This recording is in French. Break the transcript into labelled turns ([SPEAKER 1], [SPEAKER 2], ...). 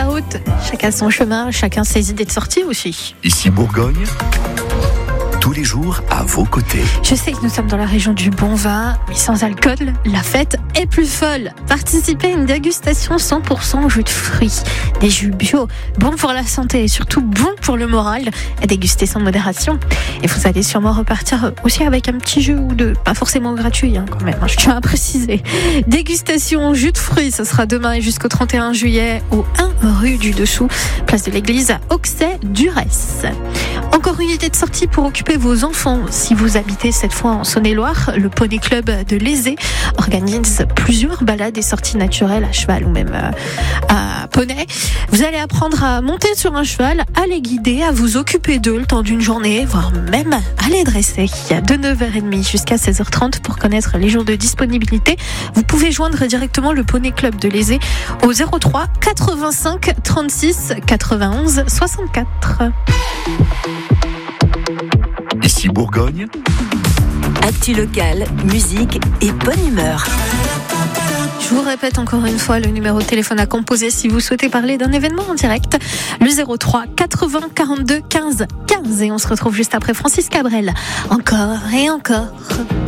[SPEAKER 1] route, chacun son chemin, chacun ses idées de sortie aussi.
[SPEAKER 2] Ici Bourgogne, tous les jours à vos côtés.
[SPEAKER 1] Je sais que nous sommes dans la région du bon vin, mais sans alcool, la fête est plus folle. Participez à une dégustation 100% jus de fruits, des jus bio, bons pour la santé et surtout bons pour le moral, à déguster sans modération. Et vous allez sûrement repartir aussi avec un petit jeu ou deux, pas forcément gratuit quand même, je tiens à préciser. Dégustation jus de fruits, ce sera demain et jusqu'au 31 juillet au 1 rue du Dessous, place de l'église à Auxey-Durès. Encore une idée de sortie pour occuper vos enfants. Si vous habitez cette fois en Saône-et-Loire, le Poney Club de Lézé organise plusieurs balades et sorties naturelles à cheval ou même à poney. Vous allez apprendre à monter sur un cheval, à les guider, à vous occuper d'eux le temps d'une journée, voire même à les dresser. De 9h30 jusqu'à 16h30 pour connaître les jours de disponibilité. Vous pouvez joindre directement le Poney Club de Lézé au 03 85 36 91 64.
[SPEAKER 2] Ici Bourgogne,
[SPEAKER 3] Actu locale, musique et bonne humeur.
[SPEAKER 1] Je vous répète encore une fois le numéro de téléphone à composer si vous souhaitez parler d'un événement en direct. Le 03 80 42 15 15. Et on se retrouve juste après Francis Cabrel. Encore et encore.